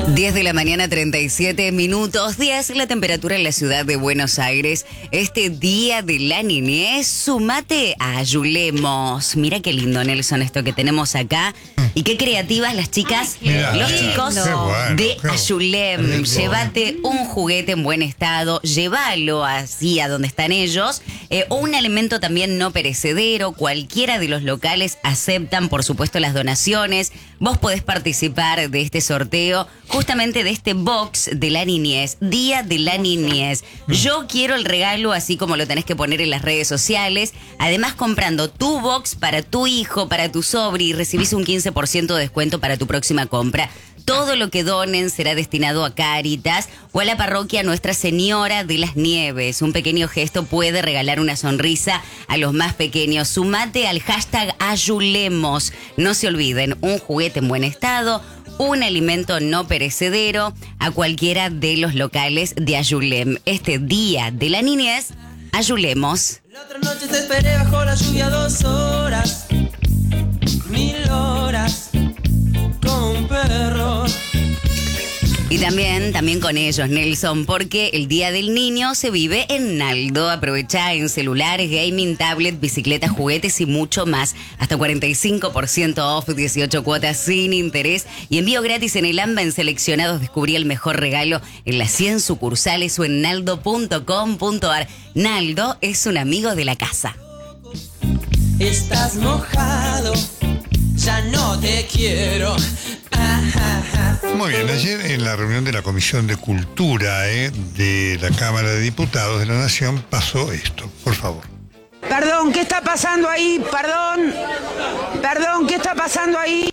10 de la mañana, 37 minutos. 10 la temperatura en la ciudad de Buenos Aires. Este día de la niñez, sumate a Ayulemos. Mira qué lindo, Nelson, esto que tenemos acá. Y qué creativas las chicas, los chicos de Ayulem. Llévate un juguete en buen estado, llévalo así a donde están ellos. O un alimento también no perecedero. Cualquiera de los locales aceptan, por supuesto, las donaciones. Vos podés participar de este sorteo, justamente de este box de la niñez, Día de la Niñez. Yo quiero el regalo, así como lo tenés que poner en las redes sociales. Además, comprando tu box para tu hijo, para tu sobri, recibís un 15% de descuento para tu próxima compra. Todo lo que donen será destinado a Cáritas o a la parroquia Nuestra Señora de las Nieves. Un pequeño gesto puede regalar una sonrisa a los más pequeños. Sumate al hashtag Ayulemos. No se olviden, un juguete en buen estado, un alimento no perecedero a cualquiera de los locales de Ayulem. Este Día de la Niñez, Ayulemos. La otra noche te esperé bajo la lluvia 2 horas, 1000 horas, como un perro. Y también con ellos, Nelson, porque el Día del Niño se vive en Naldo. Aprovecha en celulares, gaming, tablet, bicicletas, juguetes y mucho más. Hasta 45% off, 18 cuotas sin interés y envío gratis en el AMBA. En seleccionados descubrí el mejor regalo en las 100 sucursales o en naldo.com.ar. Naldo es un amigo de la casa. Estás mojado, ya no te quiero. Muy bien, ayer en la reunión de la Comisión de Cultura de la Cámara de Diputados de la Nación pasó esto, por favor. Perdón, ¿qué está pasando ahí? Perdón, ¿qué está pasando ahí?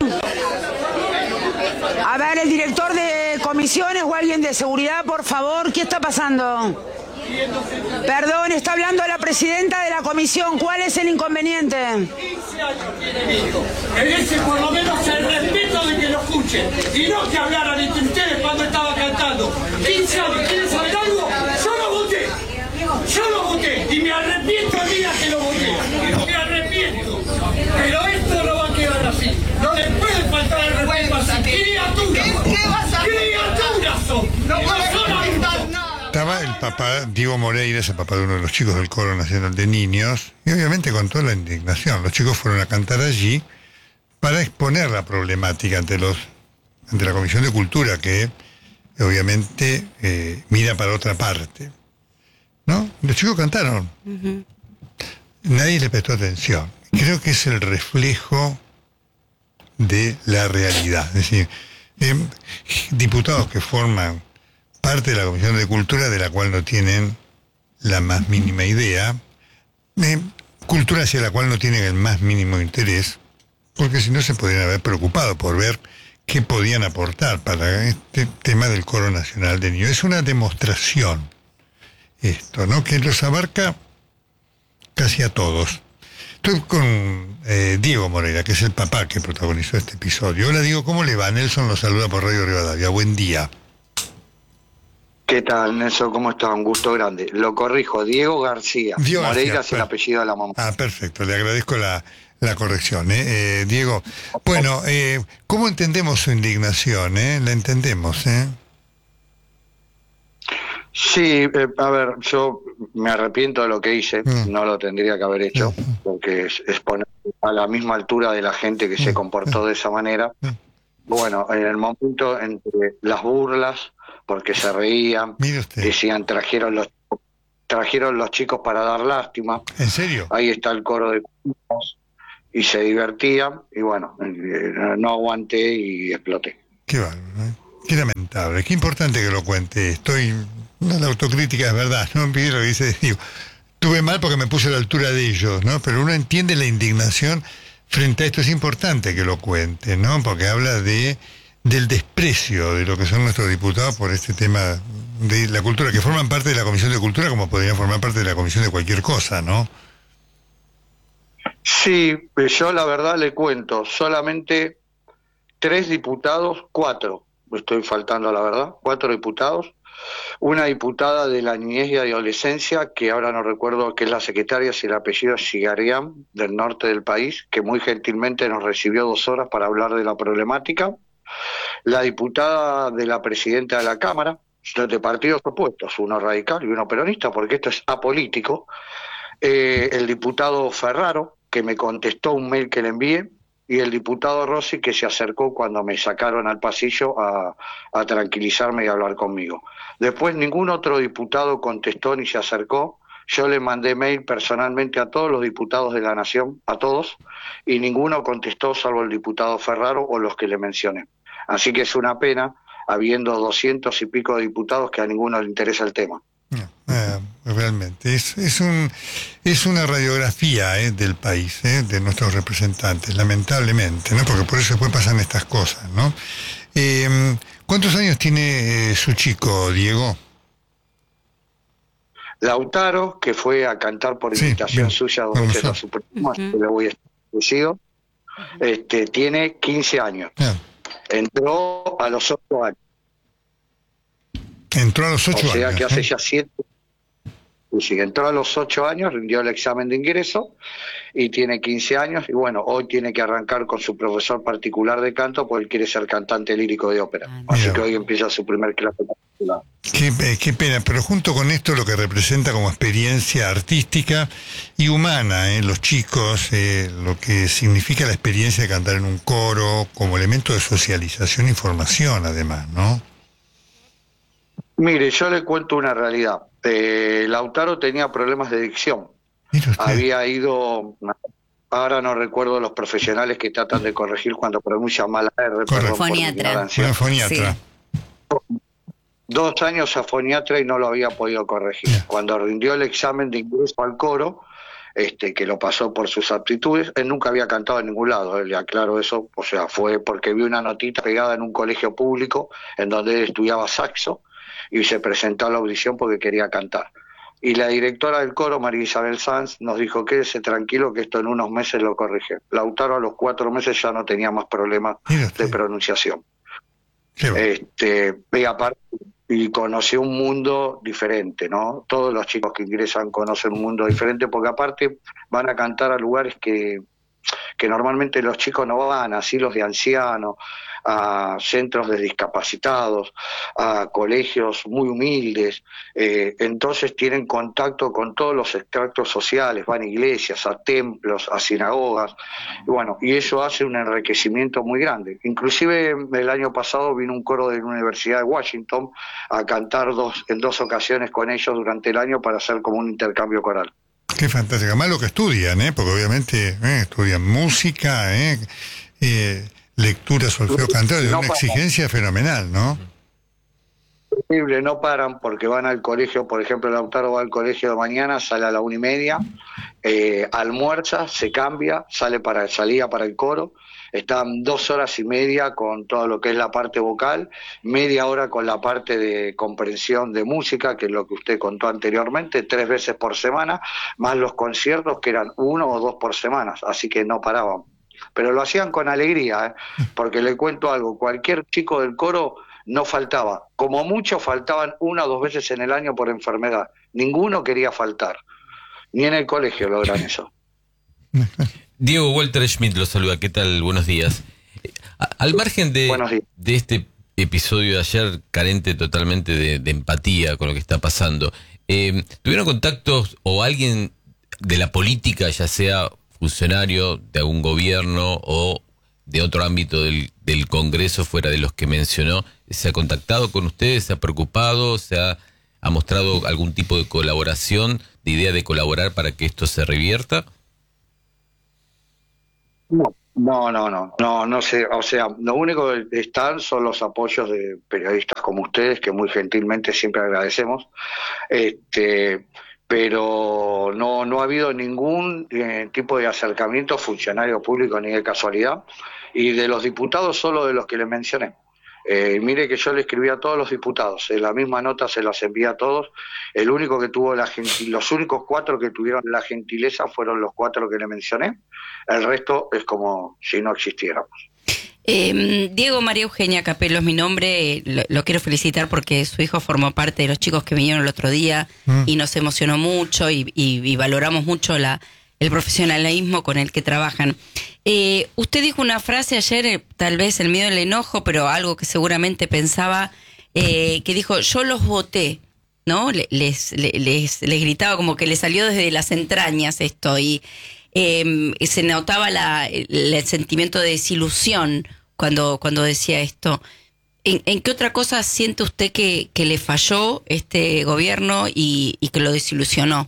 A ver, el director de comisiones o alguien de seguridad, por favor, ¿qué está pasando? Perdón, está hablando la presidenta de la comisión. ¿Cuál es el inconveniente? 15 años tiene hijo. Merece por lo menos el respeto de que lo escuchen. Y no que hablaran entre ustedes cuando estaba cantando. 15 años, ¿quieren saber algo? Yo lo voté. Y me arrepiento el día que lo voté. Me arrepiento. Pero esto no va a quedar así. No les puede faltar el respeto así. ¡Criaturas! ¡Criaturas son! No son adultos. Estaba el papá, Diego Moreira, es el papá de uno de los chicos del Coro Nacional de Niños, y obviamente con toda la indignación. Los chicos fueron a cantar allí para exponer la problemática ante la Comisión de Cultura, que obviamente mira para otra parte. ¿No? Los chicos cantaron. Uh-huh. Nadie le prestó atención. Creo que es el reflejo de la realidad. Es decir, diputados que forman parte de la Comisión de Cultura, de la cual no tienen la más mínima idea, cultura hacia la cual no tienen el más mínimo interés, porque si no se podrían haber preocupado por ver qué podían aportar para este tema del Coro Nacional de Niños. Es una demostración esto, ¿no?, que los abarca casi a todos. Estoy con Diego Moreira, que es el papá que protagonizó este episodio. Hola, Diego, ¿cómo le va? Nelson lo saluda por Radio Rivadavia. Buen día. ¿Qué tal, Nelson? ¿Cómo está? Un gusto grande. Lo corrijo, Diego García. Moreira es el apellido de la mamá. Ah, perfecto. Le agradezco la corrección. Diego, bueno, ¿cómo entendemos su indignación? La entendemos, Sí, a ver, yo me arrepiento de lo que hice. No lo tendría que haber hecho, porque es poner a la misma altura de la gente que se comportó de esa manera. Bueno, en el momento entre las burlas, porque se reían, decían trajeron los chicos para dar lástima. ¿En serio? Ahí está el coro de chicos y se divertían y bueno, no aguanté y exploté. Qué bárbaro, qué lamentable, qué importante que lo cuente. La autocrítica es verdad, ¿no? Lo dice, digo, tuve mal porque me puse a la altura de ellos, ¿no? Pero uno entiende la indignación frente a esto. Es importante que lo cuente, ¿no? Porque habla del desprecio de lo que son nuestros diputados por este tema de la cultura, que forman parte de la Comisión de Cultura como podrían formar parte de la Comisión de cualquier cosa, ¿no? Sí, yo la verdad le cuento, solamente 3 diputados, 4, estoy faltando a la verdad, 4 diputados, una diputada de la niñez y adolescencia, que ahora no recuerdo, que es la secretaria, si el apellido es Sigariam, del norte del país, que muy gentilmente nos recibió 2 horas para hablar de la problemática. la diputada de la presidenta de la Cámara, de partidos opuestos, uno radical y uno peronista, porque esto es apolítico, el diputado Ferraro, que me contestó un mail que le envié, y el diputado Rossi, que se acercó cuando me sacaron al pasillo a tranquilizarme y a hablar conmigo. Después ningún otro diputado contestó ni se acercó. Yo le mandé mail personalmente a todos los diputados de la Nación, a todos, y ninguno contestó salvo el diputado Ferraro o los que le mencioné. Así que es una pena, habiendo 200 y pico de diputados, que a ninguno le interesa el tema. Realmente es una radiografía del país, de nuestros representantes, lamentablemente, ¿no? Porque por eso después pasan estas cosas, ¿no? ¿Cuántos años tiene su chico, Diego? Lautaro, que fue a cantar por invitación suya dos veces a su primo, le voy establecido, tiene 15 años. Entró a los 8 años. Entró a los 8 años. O sea que hace ya 7. Sí, entró a los 8 años, rindió el examen de ingreso y tiene 15 años. Y bueno, hoy tiene que arrancar con su profesor particular de canto porque él quiere ser cantante lírico de ópera. Así que hoy empieza su primer clase particular. Qué pena, pero junto con esto lo que representa como experiencia artística y humana, los chicos, lo que significa la experiencia de cantar en un coro como elemento de socialización y formación además, ¿no? Mire, yo le cuento una realidad. Lautaro tenía problemas de dicción. Había ido, ahora no recuerdo los profesionales que tratan de corregir cuando pronuncia mal la R. Foniatra. Foniatra. Sí. 2 años a foniatra y no lo había podido corregir. Cuando rindió el examen de ingreso al coro, que lo pasó por sus aptitudes, él nunca había cantado en ningún lado, le aclaro eso, o sea, fue porque vi una notita pegada en un colegio público en donde él estudiaba saxo y se presentó a la audición porque quería cantar. Y la directora del coro, María Isabel Sanz, nos dijo, quédese tranquilo que esto en unos meses lo corrige. Lautaro a los 4 meses ya no tenía más problemas de pronunciación. Y aparte, y conoció un mundo diferente, ¿no? Todos los chicos que ingresan conocen un mundo diferente porque aparte van a cantar a lugares que normalmente los chicos no van, a asilos de ancianos, a centros de discapacitados, a colegios muy humildes, entonces tienen contacto con todos los extractos sociales, van a iglesias, a templos, a sinagogas, y eso hace un enriquecimiento muy grande. Inclusive el año pasado vino un coro de la Universidad de Washington a cantar en 2 ocasiones con ellos durante el año para hacer como un intercambio coral. Qué fantástico, además lo que estudian, porque obviamente estudian música, lectura, solfeo, cantar, de una exigencia fenomenal, ¿no? Terrible, no paran porque van al colegio, por ejemplo, Lautaro va al colegio de mañana, sale a la 1:30, almuerza, se cambia, salía para el coro, están 2 horas y media con todo lo que es la parte vocal, media hora con la parte de comprensión de música, que es lo que usted contó anteriormente, 3 veces por semana, más los conciertos que eran 1 o 2 por semana, así que no paraban. Pero lo hacían con alegría, porque le cuento algo, cualquier chico del coro no faltaba, como mucho faltaban 1 o 2 veces en el año por enfermedad, ninguno quería faltar, ni en el colegio logran eso. Diego, Walter Schmidt lo saluda, ¿qué tal? Buenos días. Al margen de este episodio de ayer, carente totalmente de empatía con lo que está pasando, ¿tuvieron contactos o alguien de la política, ya sea funcionario de algún gobierno o de otro ámbito del Congreso fuera de los que mencionó, se ha contactado con ustedes, se ha preocupado, ha mostrado algún tipo de colaboración, de idea de colaborar para que esto se revierta? No sé, o sea, lo único que están son los apoyos de periodistas como ustedes, que muy gentilmente siempre agradecemos, pero no ha habido ningún tipo de acercamiento funcionario público ni de casualidad, y de los diputados solo de los que les mencioné. Mire que yo le escribí a todos los diputados, en la misma nota se las envié a todos, el único que tuvo los únicos 4 que tuvieron la gentileza fueron los 4 que le mencioné, el resto es como si no existiéramos. Diego, María Eugenia Capello es mi nombre, lo quiero felicitar porque su hijo formó parte de los chicos que vinieron el otro día y nos emocionó mucho y valoramos mucho el profesionalismo con el que trabajan. Usted dijo una frase ayer, tal vez el miedo, el enojo, pero algo que seguramente pensaba, que dijo, yo los voté, ¿no? Les gritaba como que le salió desde las entrañas esto, y se notaba el sentimiento de desilusión cuando decía esto. ¿En qué otra cosa siente usted que le falló este gobierno y que lo desilusionó?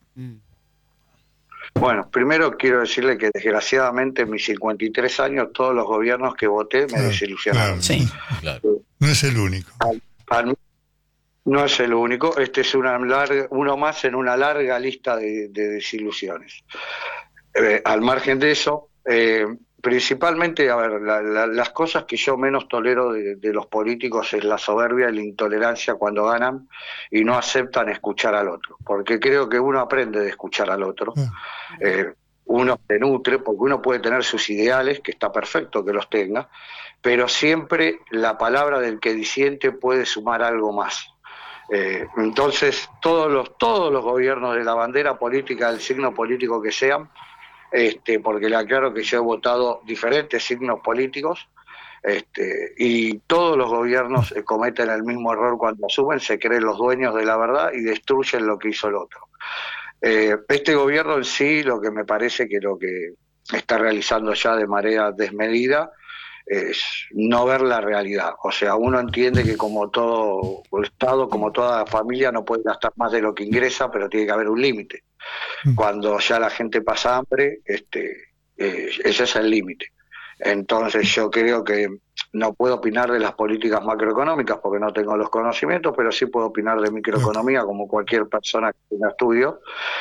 Bueno, primero quiero decirle que desgraciadamente en mis 53 años todos los gobiernos que voté me desilusionaron. Claro, sí. Claro. No es el único. No es el único, este es uno más en una larga lista de desilusiones. Al margen de eso, principalmente, a ver, las cosas que yo menos tolero de los políticos es la soberbia y la intolerancia cuando ganan y no aceptan escuchar al otro, porque creo que uno aprende de escuchar al otro, uno se nutre, porque uno puede tener sus ideales, que está perfecto que los tenga, pero siempre la palabra del que disiente puede sumar algo más. Entonces, todos los gobiernos de la bandera política, del signo político que sean, porque le aclaro que yo he votado diferentes signos políticos, y todos los gobiernos cometen el mismo error cuando asumen, se creen los dueños de la verdad y destruyen lo que hizo el otro. Este gobierno en sí, lo que me parece que lo que está realizando ya de manera desmedida es no ver la realidad. O sea, uno entiende que como todo Estado, como toda familia, no puede gastar más de lo que ingresa, pero tiene que haber un límite. Cuando ya la gente pasa hambre, ese es el límite. Entonces yo creo que no puedo opinar de las políticas macroeconómicas porque no tengo los conocimientos, pero sí puedo opinar de microeconomía como cualquier persona que tenga estudio.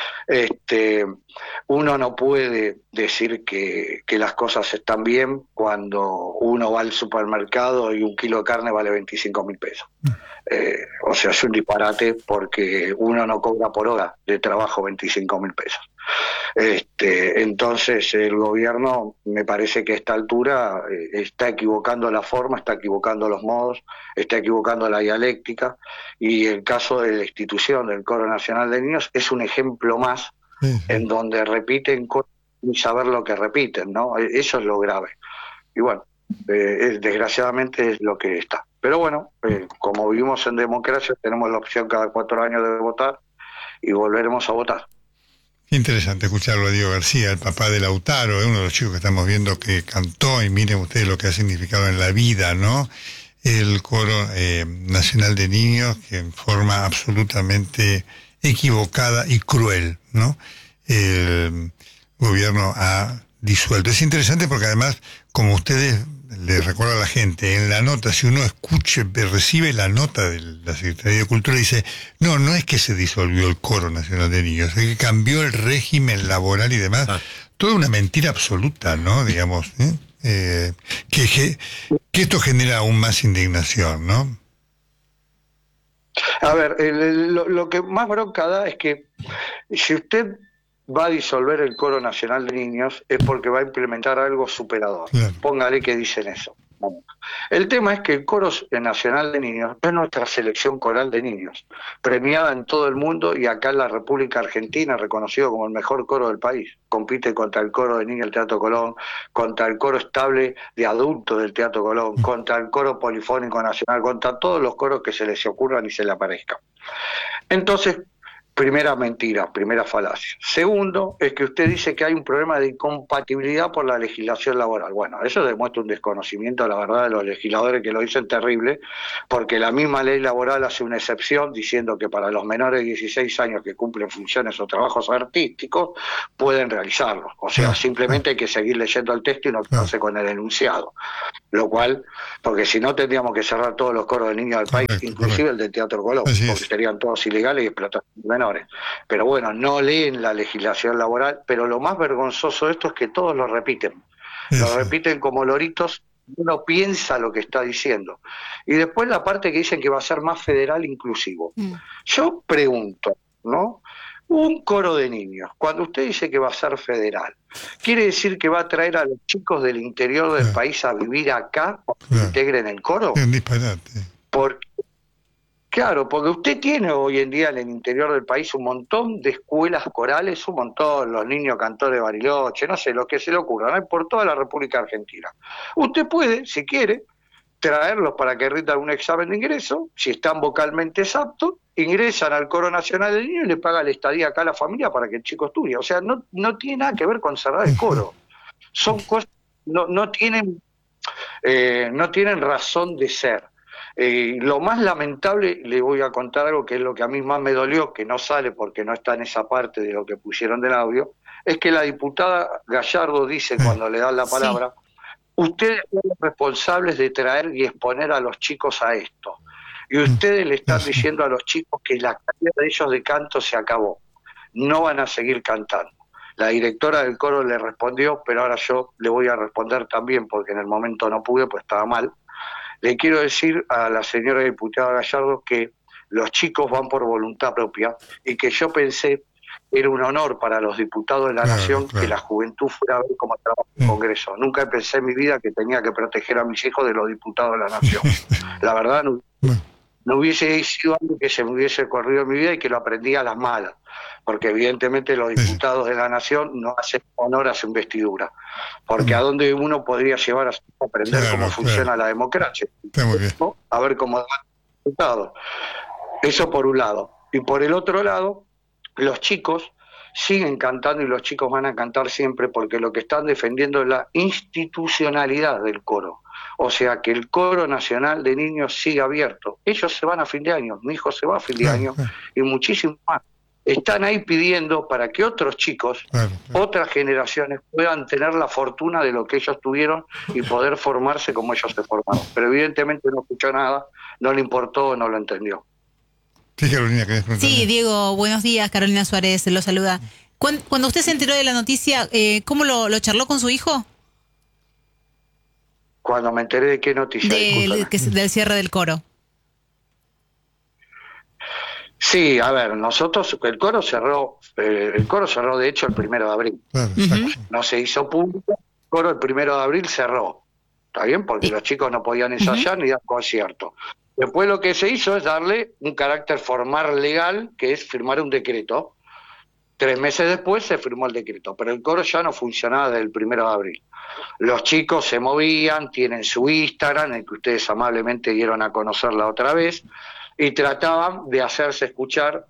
Uno no puede decir que las cosas están bien cuando uno va al supermercado y un kilo de carne vale 25.000 pesos. O sea, es un disparate porque uno no cobra por hora de trabajo 25.000 pesos. Entonces el gobierno me parece que a esta altura está equivocando la forma, está equivocando los modos, está equivocando la dialéctica, y el caso de la institución del Coro Nacional de Niños es un ejemplo más en donde repiten cosas sin saber lo que repiten, ¿no? Eso es lo grave. Y bueno, desgraciadamente es lo que está. Pero bueno, como vivimos en democracia, tenemos la opción cada 4 años de votar y volveremos a votar. Interesante escucharlo a Diego García, el papá de Lautaro, uno de los chicos que estamos viendo que cantó, y miren ustedes lo que ha significado en la vida, ¿no? El Coro Nacional de Niños, que en forma absolutamente equivocada y cruel, ¿no? El gobierno ha disuelto. Es interesante porque además, como ustedes le recuerda a la gente, en la nota, si uno recibe la nota de la Secretaría de Cultura, dice, no es que se disolvió el Coro Nacional de Niños, es que cambió el régimen laboral y demás. Toda una mentira absoluta, ¿no? Digamos, que esto genera aún más indignación, ¿no? A ver, lo que más bronca da es que si usted va a disolver el Coro Nacional de Niños es porque va a implementar algo superador. Claro. Póngale que dicen eso. El tema es que el Coro Nacional de Niños es nuestra selección coral de niños, premiada en todo el mundo y acá en la República Argentina, reconocido como el mejor coro del país. Compite contra el coro de niños del Teatro Colón, contra el coro estable de adultos del Teatro Colón, contra el coro polifónico nacional, contra todos los coros que se les ocurran y se le aparezcan. Entonces, primera mentira, primera falacia. Segundo, es que usted dice que hay un problema de incompatibilidad por la legislación laboral. Bueno, eso demuestra un desconocimiento, la verdad, de los legisladores, que lo dicen terrible, porque la misma ley laboral hace una excepción diciendo que para los menores de 16 años que cumplen funciones o trabajos artísticos pueden realizarlos. O sea, simplemente hay que seguir leyendo el texto y no quedarse con el enunciado. Lo cual, porque si no tendríamos que cerrar todos los coros de niños del país, inclusive el del Teatro Colón, porque serían todos ilegales y explotación de menores. Pero bueno, no leen la legislación laboral, pero lo más vergonzoso de esto es que todos lo repiten. Lo repiten como loritos, uno piensa lo que está diciendo. Y después la parte que dicen que va a ser más federal inclusivo. Yo pregunto, ¿no? Un coro de niños, cuando usted dice que va a ser federal, ¿quiere decir que va a traer a los chicos del interior del país a vivir acá o que integren el coro? Es un disparate. Porque Claro, porque usted tiene hoy en día en el interior del país un montón de escuelas corales, un montón, los niños cantores de Bariloche, no sé, lo que se le ocurra, ¿no? Por toda la República Argentina. Usted puede, si quiere, traerlos para que rindan un examen de ingreso, si están vocalmente aptos, ingresan al Coro Nacional del Niño y le paga la estadía acá a la familia para que el chico estudie. O sea, no tiene nada que ver con cerrar el coro. Son cosas, no tienen razón de ser. Lo más lamentable, le voy a contar algo que es lo que a mí más me dolió, que no sale porque no está en esa parte de lo que pusieron del audio, es que la diputada Gallardo dice cuando le dan la palabra, ustedes son los responsables de traer y exponer a los chicos a esto. Y ustedes le están diciendo a los chicos que la carrera de ellos de canto se acabó. No van a seguir cantando. La directora del coro le respondió, pero ahora yo le voy a responder también, porque en el momento no pude, pues estaba mal. Le quiero decir a la señora diputada Gallardo que los chicos van por voluntad propia y que yo pensé era un honor para los diputados de la Nación que la juventud fuera a ver cómo trabaja el Congreso. Nunca pensé en mi vida que tenía que proteger a mis hijos de los diputados de la Nación. La verdad, no hubiese sido algo que se me hubiese corrido en mi vida y que lo aprendí a las malas, porque evidentemente los diputados de la Nación no hacen honor a su investidura, porque a dónde uno podría llevar a aprender cómo funciona la democracia, ¿no? A ver cómo dan los resultados. Eso por un lado. Y por el otro lado, los chicos siguen cantando y los chicos van a cantar siempre porque lo que están defendiendo es la institucionalidad del coro. O sea, que el Coro Nacional de Niños sigue abierto. Ellos se van a fin de año, mi hijo se va a fin de año y muchísimos más. Están ahí pidiendo para que otros chicos, otras generaciones puedan tener la fortuna de lo que ellos tuvieron y poder formarse como ellos se formaron. Pero evidentemente no escuchó nada, no le importó, no lo entendió. Sí, Carolina, ¿querés preguntar? Sí, Diego, buenos días. Carolina Suárez lo saluda. Cuando usted se enteró de la noticia, ¿cómo lo charló con su hijo? Cuando me enteré de qué noticia. Del cierre del coro. Sí, a ver, nosotros, el coro cerró de hecho el 1 de abril. No se hizo público, el coro el 1 de abril cerró. ¿Está bien? Porque los chicos no podían ensayar ni dar concierto. Después lo que se hizo es darle un carácter formal legal, que es firmar un decreto. 3 meses después se firmó el decreto, pero el coro ya no funcionaba desde el 1 de abril. Los chicos se movían, tienen su Instagram, el que ustedes amablemente dieron a conocer la otra vez, y trataban de hacerse escuchar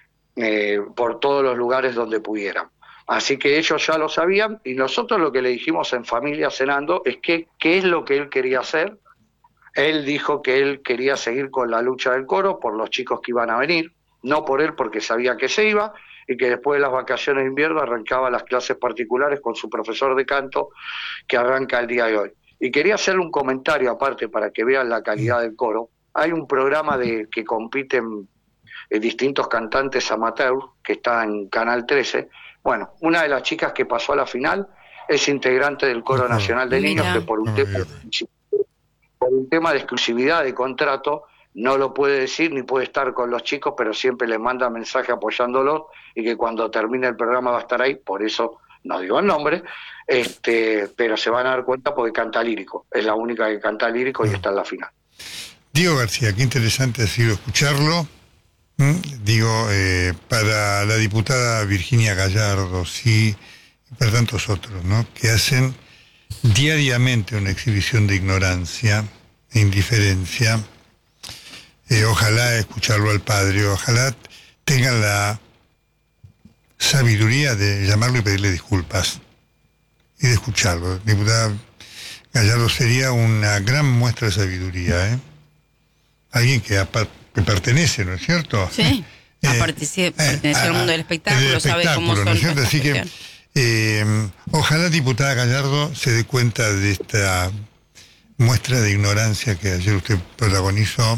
por todos los lugares donde pudieran. Así que ellos ya lo sabían, y nosotros lo que le dijimos en familia cenando es que qué es lo que él quería hacer. Él dijo que él quería seguir con la lucha del coro por los chicos que iban a venir, no por él porque sabía que se iba, y que después de las vacaciones de invierno arrancaba las clases particulares con su profesor de canto que arranca el día de hoy. Y quería hacerle un comentario aparte para que vean la calidad del coro. Hay un programa que compiten distintos cantantes amateur que está en Canal 13. Bueno, una de las chicas que pasó a la final es integrante del Coro Nacional de Niños, que por un tema de exclusividad de contrato no lo puede decir ni puede estar con los chicos, pero siempre les manda mensaje apoyándolos y que cuando termine el programa va a estar ahí, por eso no digo el nombre, pero se van a dar cuenta porque canta lírico, es la única que canta lírico y está en la final. Diego García, qué interesante ha sido escucharlo. Digo, para la diputada Virginia Gallardo, sí, y para tantos otros, ¿no?, que hacen diariamente una exhibición de ignorancia e indiferencia. Ojalá escucharlo al padre, ojalá tengan la sabiduría de llamarlo y pedirle disculpas y de escucharlo. Diputada Gallardo, sería una gran muestra de sabiduría, ¿eh? Alguien que pertenece, ¿no es cierto? Sí, perteneció al mundo del espectáculo, sabe cómo son. ¿no es cierto? Así que ojalá diputada Gallardo se dé cuenta de esta muestra de ignorancia que ayer usted protagonizó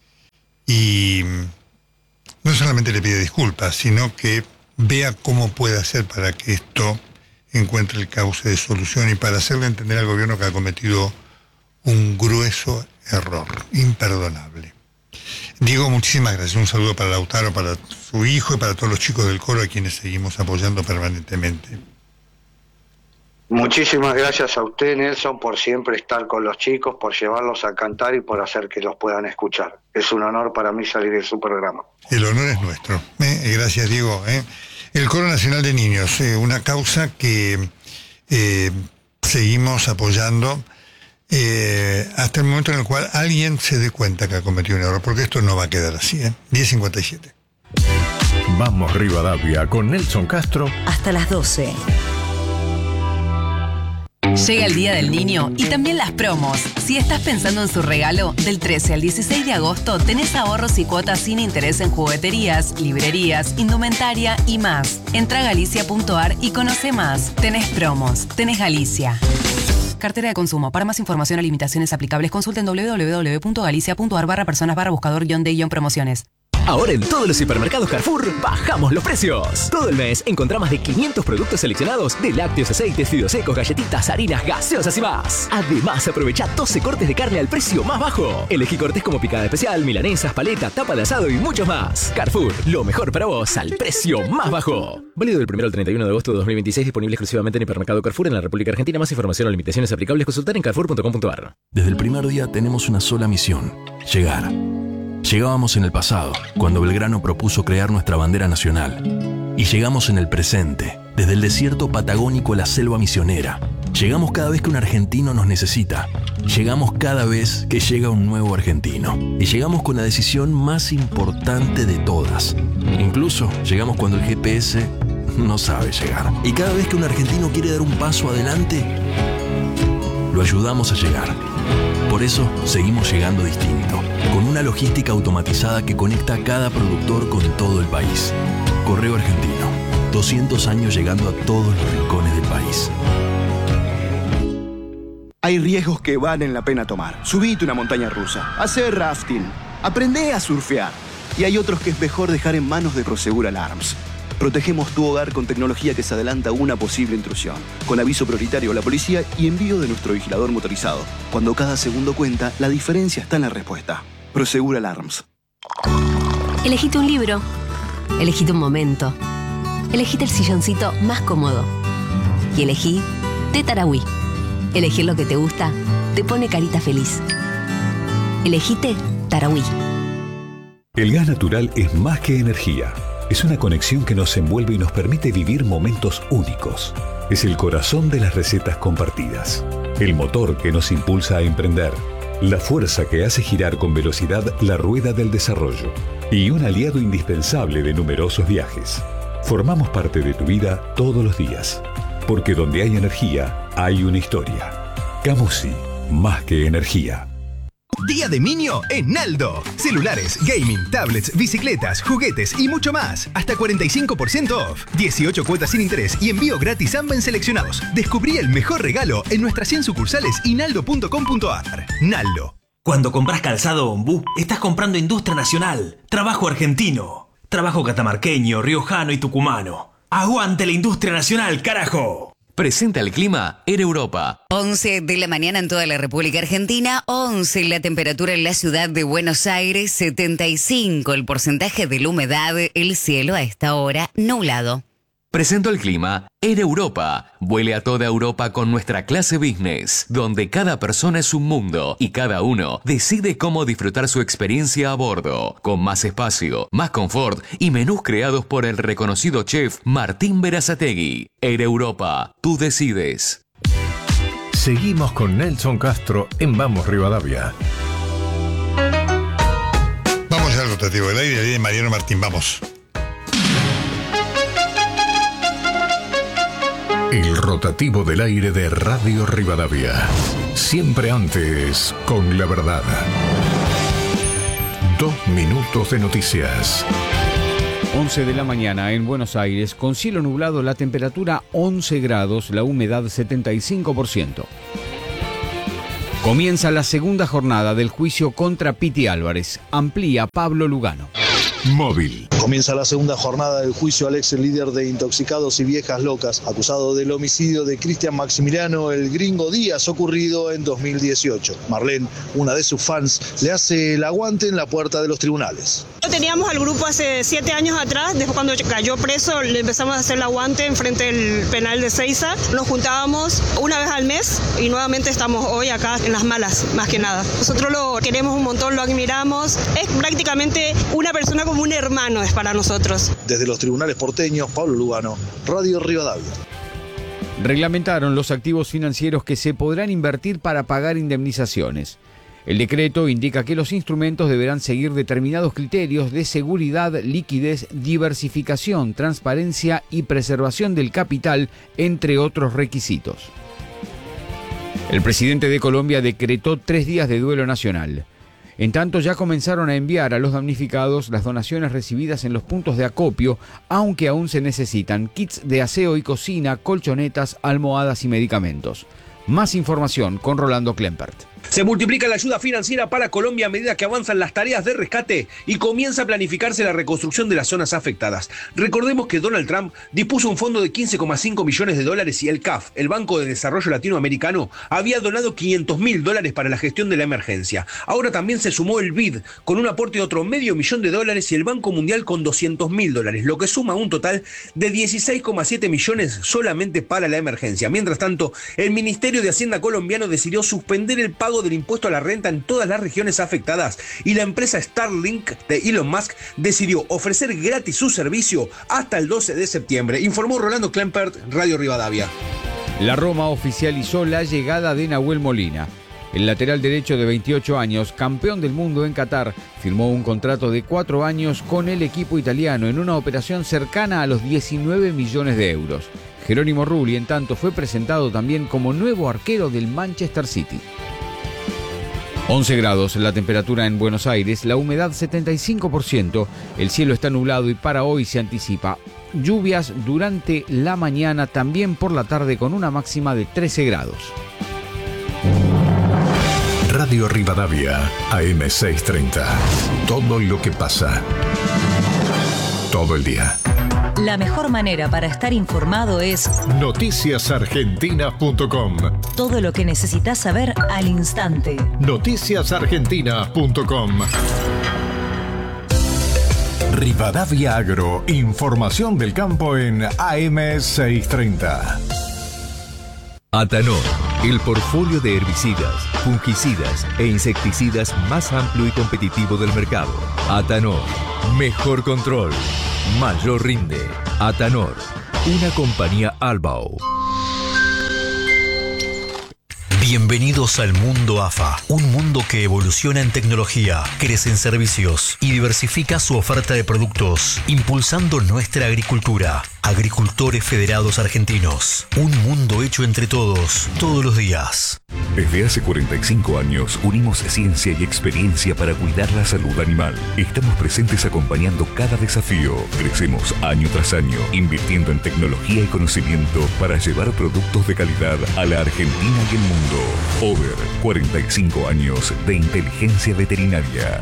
y no solamente le pide disculpas, sino que vea cómo puede hacer para que esto encuentre el cauce de solución y para hacerle entender al gobierno que ha cometido un grueso error, imperdonable. Diego, muchísimas gracias. Un saludo para Lautaro, para su hijo y para todos los chicos del coro a quienes seguimos apoyando permanentemente. Muchísimas gracias a usted, Nelson, por siempre estar con los chicos, por llevarlos a cantar y por hacer que los puedan escuchar. Es un honor para mí salir de su programa. El honor es nuestro. Gracias, Diego. El Coro Nacional de Niños, una causa que seguimos apoyando hasta el momento en el cual alguien se dé cuenta que ha cometido un error, porque esto no va a quedar así. 10:57. Vamos Rivadavia con Nelson Castro. Hasta las 12. Llega el Día del Niño y también las promos. Si estás pensando en su regalo, del 13 al 16 de agosto tenés ahorros y cuotas sin interés en jugueterías, librerías, indumentaria y más. Entra a galicia.ar y conoce más. Tenés promos, tenés Galicia. Cartera de consumo. Para más información o limitaciones aplicables, consulten www.galicia.ar/personas/buscador-de-promociones. Ahora en todos los supermercados Carrefour bajamos los precios. Todo el mes encontrá más de 500 productos seleccionados de lácteos, aceites, fideos secos, galletitas, harinas, gaseosas y más. Además, aprovecha 12 cortes de carne al precio más bajo. Elegí cortes como picada especial, milanesas, paleta, tapa de asado y muchos más. Carrefour, lo mejor para vos al precio más bajo. Válido del 1 al 31 de agosto de 2026, disponible exclusivamente en hipermercado Carrefour en la República Argentina. Más información o limitaciones aplicables, consultar en carrefour.com.ar. Desde el primer día tenemos una sola misión: llegar. Llegábamos en el pasado, cuando Belgrano propuso crear nuestra bandera nacional. Y llegamos en el presente, desde el desierto patagónico a la selva misionera. Llegamos cada vez que un argentino nos necesita. Llegamos cada vez que llega un nuevo argentino. Y llegamos con la decisión más importante de todas. Incluso llegamos cuando el GPS no sabe llegar. Y cada vez que un argentino quiere dar un paso adelante, lo ayudamos a llegar. Por eso seguimos llegando distinto, con una logística automatizada que conecta a cada productor con todo el país. Correo Argentino, 200 años llegando a todos los rincones del país. Hay riesgos que valen la pena tomar. Subite una montaña rusa, hacer rafting, aprendé a surfear. Y hay otros que es mejor dejar en manos de Prosegur Alarms. Protegemos tu hogar con tecnología que se adelanta a una posible intrusión, con aviso prioritario a la policía y envío de nuestro vigilador motorizado. Cuando cada segundo cuenta, la diferencia está en la respuesta. Prosegur Alarms. Elegite un libro. Elegite un momento. Elegite el silloncito más cómodo. Y elegí Té Tarahui. Elegir lo que te gusta te pone carita feliz. Elegite Tarahui. El gas natural es más que energía. Es una conexión que nos envuelve y nos permite vivir momentos únicos. Es el corazón de las recetas compartidas. El motor que nos impulsa a emprender. La fuerza que hace girar con velocidad la rueda del desarrollo. Y un aliado indispensable de numerosos viajes. Formamos parte de tu vida todos los días. Porque donde hay energía, hay una historia. Camusi, más que energía. Día de Niño en Naldo. Celulares, gaming, tablets, bicicletas, juguetes y mucho más. Hasta 45% off. 18 cuotas sin interés y envío gratis a en seleccionados. Descubrí el mejor regalo en nuestras 100 sucursales y naldo.com.ar. Naldo. Cuando compras calzado Ombú, estás comprando industria nacional. Trabajo argentino. Trabajo catamarqueño, riojano y tucumano. ¡Aguante la industria nacional, carajo! Presenta el clima en Europa. 11 de la mañana en toda la República Argentina, 11 la temperatura en la ciudad de Buenos Aires, 75 el porcentaje de la humedad, el cielo a esta hora nublado. Presento el clima en Europa. Vuele a toda Europa con nuestra clase business, donde cada persona es un mundo y cada uno decide cómo disfrutar su experiencia a bordo, con más espacio, más confort y menús creados por el reconocido chef Martín Berazategui. En Europa, tú decides. Seguimos con Nelson Castro en Vamos Rivadavia. Vamos al rotativo del aire de Mariano Martín, vamos. El rotativo del aire de Radio Rivadavia. Siempre antes, con la verdad. 2 minutos de noticias. 11 de la mañana en Buenos Aires, con cielo nublado, la temperatura 11 grados, la humedad 75%. Comienza la segunda jornada del juicio contra Piti Álvarez. Amplía Pablo Lugano. Móvil. Comienza la segunda jornada del juicio al ex líder de Intoxicados y Viejas Locas, acusado del homicidio de Cristian Maximiliano el Gringo Díaz, ocurrido en 2018. Marlene, una de sus fans, le hace el aguante en la puerta de los tribunales. Teníamos al grupo hace 7 años atrás, después cuando cayó preso le empezamos a hacer el aguante enfrente del penal de Ezeiza. Nos juntábamos una vez al mes y nuevamente estamos hoy acá en las malas, más que nada. Nosotros lo queremos un montón, lo admiramos, es prácticamente una persona como un hermano es para nosotros. Desde los tribunales porteños, Pablo Lugano, Radio Rivadavia. Reglamentaron los activos financieros que se podrán invertir para pagar indemnizaciones. El decreto indica que los instrumentos deberán seguir determinados criterios de seguridad, liquidez, diversificación, transparencia y preservación del capital, entre otros requisitos. El presidente de Colombia decretó 3 días de duelo nacional. En tanto, ya comenzaron a enviar a los damnificados las donaciones recibidas en los puntos de acopio, aunque aún se necesitan kits de aseo y cocina, colchonetas, almohadas y medicamentos. Más información con Rolando Klempert. Se multiplica la ayuda financiera para Colombia a medida que avanzan las tareas de rescate y comienza a planificarse la reconstrucción de las zonas afectadas. Recordemos que Donald Trump dispuso un fondo de $15,5 millones y el CAF, el Banco de Desarrollo Latinoamericano, había donado $500.000 para la gestión de la emergencia. Ahora también se sumó el BID con un aporte de otro $500 millones y el Banco Mundial con $200.000, lo que suma un total de 16,7 millones solamente para la emergencia. Mientras tanto, el Ministerio de Hacienda colombiano decidió suspender el pago del impuesto a la renta en todas las regiones afectadas y la empresa Starlink de Elon Musk decidió ofrecer gratis su servicio hasta el 12 de septiembre, informó Rolando Klempert, Radio Rivadavia. La Roma oficializó la llegada de Nahuel Molina. El lateral derecho de 28 años, campeón del mundo en Qatar, firmó un contrato de 4 años con el equipo italiano en una operación cercana a los 19 millones de euros. Jerónimo Rulli, en tanto, fue presentado también como nuevo arquero del Manchester City. 11 grados la temperatura en Buenos Aires, la humedad 75%, el cielo está nublado y para hoy se anticipa lluvias durante la mañana, también por la tarde con una máxima de 13 grados. Radio Rivadavia, AM630. Todo lo que pasa. Todo el día. La mejor manera para estar informado es noticiasargentinas.com. Todo lo que necesitas saber al instante. Noticiasargentinas.com. Rivadavia Agro, información del campo en AM630. Atanor, el portfolio de herbicidas, fungicidas e insecticidas más amplio y competitivo del mercado. Atanor, mejor control, mayor rinde. Atanor, una compañía Albao. Bienvenidos al mundo AFA, un mundo que evoluciona en tecnología, crece en servicios y diversifica su oferta de productos, impulsando nuestra agricultura. Agricultores Federados Argentinos, un mundo hecho entre todos, todos los días. Desde hace 45 años unimos ciencia y experiencia para cuidar la salud animal. Estamos presentes acompañando cada desafío. Crecemos año tras año, invirtiendo en tecnología y conocimiento para llevar productos de calidad a la Argentina y el mundo. Over 45 años de inteligencia veterinaria.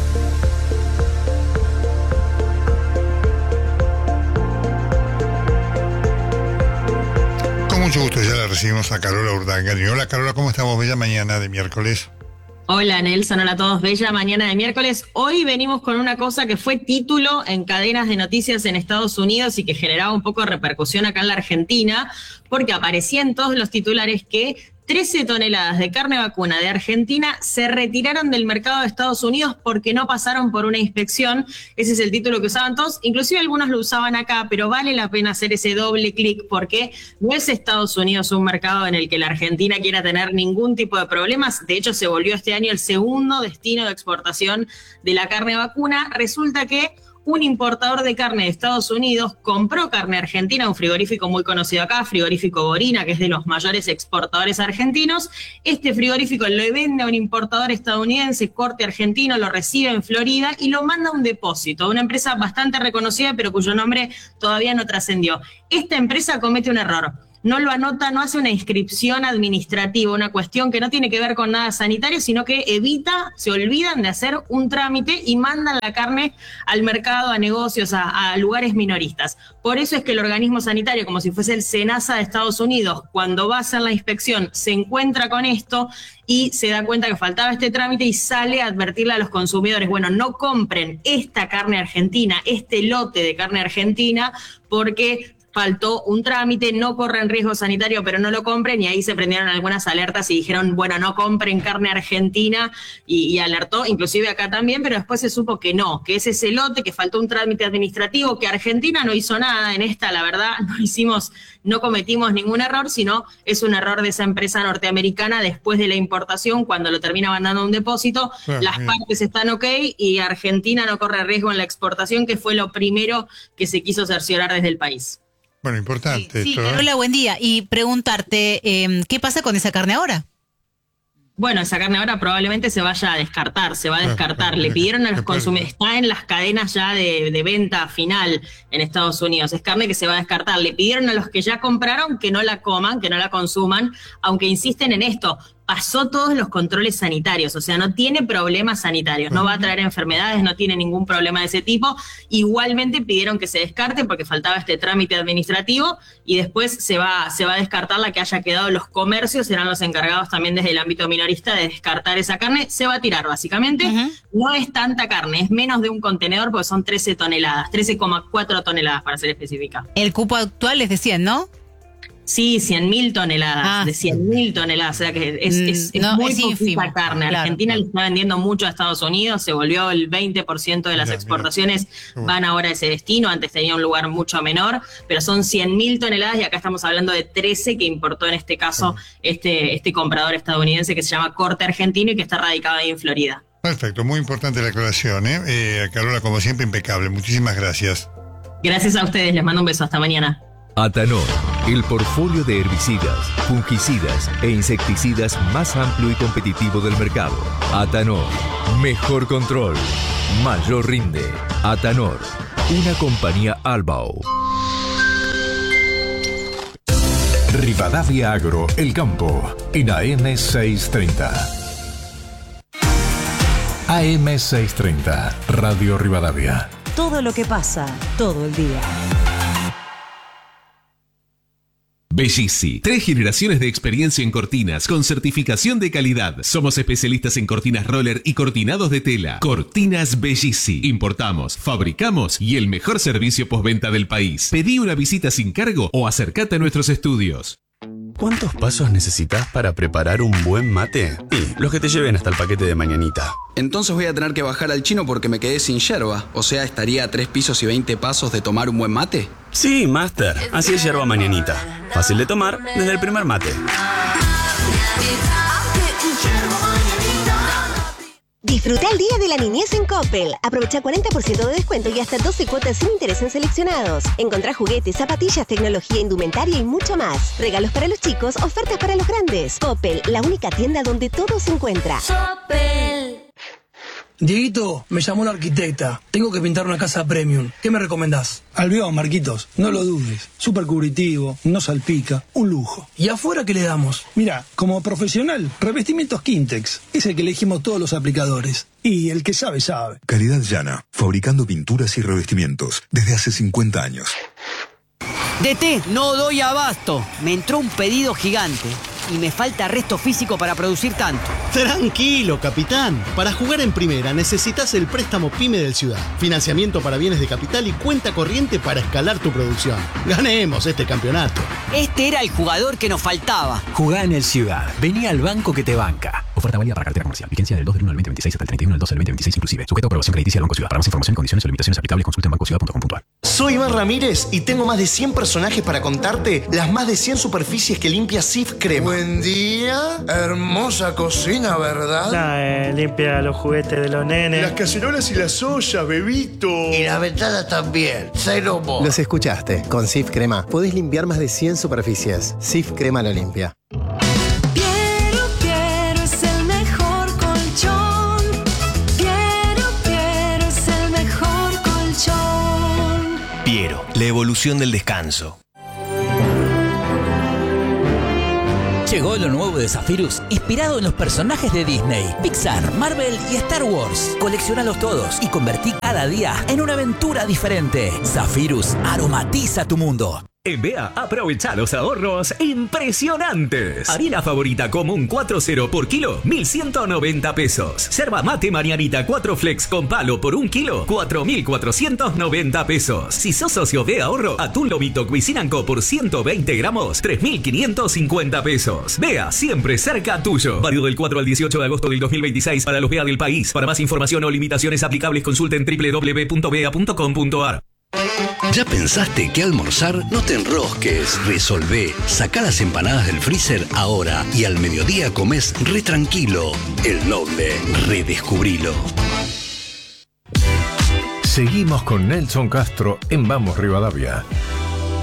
Con mucho gusto ya la recibimos a Carola Urdangarín. Hola Carola, ¿cómo estamos? Bella mañana de miércoles. Hola Nelson, hola a todos, bella mañana de miércoles. Hoy venimos con una cosa que fue título en cadenas de noticias en Estados Unidos y que generaba un poco de repercusión acá en la Argentina, porque aparecía en todos los titulares que 13 toneladas de carne vacuna de Argentina se retiraron del mercado de Estados Unidos porque no pasaron por una inspección. Ese es el título que usaban todos, inclusive algunos lo usaban acá, pero vale la pena hacer ese doble clic porque no es Estados Unidos un mercado en el que la Argentina quiera tener ningún tipo de problemas. De hecho, se volvió este año el segundo destino de exportación de la carne vacuna. Resulta que un importador de carne de Estados Unidos compró carne argentina, un frigorífico muy conocido acá, Frigorífico Borina, que es de los mayores exportadores argentinos. Este frigorífico le vende a un importador estadounidense, corte argentino, lo recibe en Florida y lo manda a un depósito, a una empresa bastante reconocida, pero cuyo nombre todavía no trascendió. Esta empresa comete un error. no lo anota, no hace una inscripción administrativa, una cuestión que no tiene que ver con nada sanitario, sino que se olvidan de hacer un trámite y mandan la carne al mercado, a negocios, a lugares minoristas. Por eso es que el organismo sanitario, como si fuese el SENASA de Estados Unidos, cuando va a hacer la inspección, se encuentra con esto y se da cuenta que faltaba este trámite y sale a advertirle a los consumidores, bueno, no compren esta carne argentina, este lote de carne argentina, porque faltó un trámite, no corren riesgo sanitario, pero no lo compren, y ahí se prendieron algunas alertas y dijeron, bueno, no compren carne argentina, y alertó, inclusive acá también, pero después se supo que no, que es ese lote, que faltó un trámite administrativo, que Argentina no hizo nada en esta, la verdad, no cometimos ningún error, sino es un error de esa empresa norteamericana después de la importación, cuando lo termina mandando a un depósito, las partes están ok, y Argentina no corre riesgo en la exportación, que fue lo primero que se quiso cerciorar desde el país. Bueno, importante. Sí, esto, ¿no? Carola, buen día. Y preguntarte, ¿qué pasa con esa carne ahora? Bueno, esa carne ahora probablemente se vaya a descartar, Le pidieron a los consumidores, está en las cadenas ya de venta final en Estados Unidos, es carne que se va a descartar. Le pidieron a los que ya compraron que no la coman, que no la consuman, aunque insisten en esto. Pasó todos los controles sanitarios, o sea, no tiene problemas sanitarios, no va a traer enfermedades, no tiene ningún problema de ese tipo. Igualmente pidieron que se descarte porque faltaba este trámite administrativo, y después se va a descartar la que haya quedado. Los comercios serán los encargados también desde el ámbito minorista de descartar esa carne. Se va a tirar básicamente. No es tanta carne, es menos de un contenedor porque son 13 toneladas, 13,4 toneladas para ser específica. El cupo actual es de 100, ¿no? Sí, 100.000 toneladas, de 100.000 toneladas, o sea que es muy poquita carne. Claro. Argentina le está vendiendo mucho a Estados Unidos, se volvió el 20% de las exportaciones, van ahora a ese destino, antes tenía un lugar mucho menor, pero son 100.000 toneladas y acá estamos hablando de 13 que importó en este caso este comprador estadounidense que se llama Corte Argentino y que está radicado ahí en Florida. Perfecto, muy importante la aclaración, Carola, como siempre, impecable. Muchísimas gracias. Gracias a ustedes, les mando un beso, hasta mañana. Atanor, el portfolio de herbicidas, fungicidas e insecticidas más amplio y competitivo del mercado. Atanor, mejor control, mayor rinde. Atanor, una compañía Albao. Rivadavia Agro, El Campo, en AM630. AM630, Radio Rivadavia. Todo lo que pasa, todo el día. Bellisi, 3 generaciones de experiencia en cortinas con certificación de calidad. Somos especialistas en cortinas roller y cortinados de tela. Cortinas Bellisi. Importamos, fabricamos y el mejor servicio postventa del país. Pedí una visita sin cargo o acércate a nuestros estudios. ¿Cuántos pasos necesitas para preparar un buen mate? Y los que te lleven hasta el paquete de mañanita. Entonces voy a tener que bajar al chino porque me quedé sin yerba. O sea, estaría a 3 pisos y 20 pasos de tomar un buen mate. Sí, Master. Así es yerba mañanita. Fácil de tomar desde el primer mate. Disfruta el Día de la Niñez en Coppel. Aprovecha 40% de descuento y hasta 12 cuotas sin interés en seleccionados. Encontrá juguetes, zapatillas, tecnología, indumentaria y mucho más. Regalos para los chicos, ofertas para los grandes. Coppel, la única tienda donde todo se encuentra. Coppel. Dieguito, me llamó la arquitecta. Tengo que pintar una casa premium. ¿Qué me recomendás? Albión, Marquitos. No lo dudes. Súper cubritivo, no salpica. Un lujo. ¿Y afuera qué le damos? Mira, como profesional, revestimientos Quintex. Es el que elegimos todos los aplicadores. Y el que sabe, sabe. Calidad Llana, fabricando pinturas y revestimientos desde hace 50 años. DT, no doy abasto. Me entró un pedido gigante y me falta resto físico para producir tanto. Tranquilo, capitán. Para jugar en primera necesitas el préstamo PYME del Ciudad. Financiamiento para bienes de capital y cuenta corriente para escalar tu producción. Ganemos este campeonato. Este era el jugador que nos faltaba. Jugá en el Ciudad. Vení al banco que te banca. Oferta válida para cartera comercial. Vigencia del 2 del 1 al 2026 hasta el 31 del 2 del 2026 inclusive. Sujeto a aprobación crediticia del Banco Ciudad. Para más información, condiciones o limitaciones aplicables, consulta en bancociudad.com.ar. Soy Iván Ramírez y tengo más de 100 personajes para contarte las más de 100 superficies que limpia Cif Crema. Buen día. Hermosa cocina, ¿verdad? Limpia los juguetes de los nenes. Las cacerolas y las ollas, bebito. Y las ventanas también. Cero mo. Los escuchaste. Con Cif Crema podés limpiar más de 100 superficies. Cif Crema lo limpia. Piero es el mejor colchón. Piero es el mejor colchón. Piero, la evolución del descanso. Llegó lo nuevo de Zephyrus, inspirado en los personajes de Disney, Pixar, Marvel y Star Wars. Coleccionalos todos y convertí cada día en una aventura diferente. Zephyrus aromatiza tu mundo. En BEA, aprovecha los ahorros impresionantes. Harina favorita común 4.0 por kilo, 1.190 pesos. Yerba mate Marianita 4 Flex con palo por 1 kilo, 4.490 pesos. Si sos socio de ahorro, atún lomito Cuisinanco por 120 gramos, 3.550 pesos. BEA, siempre cerca tuyo. Válido del 4 al 18 de agosto del 2026 para los BEA del país. Para más información o limitaciones aplicables, consulten www.bea.com.ar. ¿Ya pensaste que almorzar? No te enrosques, resolvé. Sacá las empanadas del freezer ahora y al mediodía comés re tranquilo. El Noble, redescubrilo. Seguimos con Nelson Castro en Vamos Rivadavia.